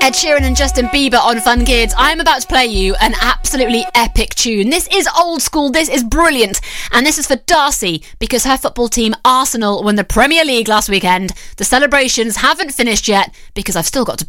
Ed Sheeran and Justin Bieber on Fun Kids. I'm about to play you an absolutely epic tune. This is old school, this is brilliant, and this is for Darcy because her football team Arsenal won the Premier League last weekend. The celebrations haven't finished yet because I've still got to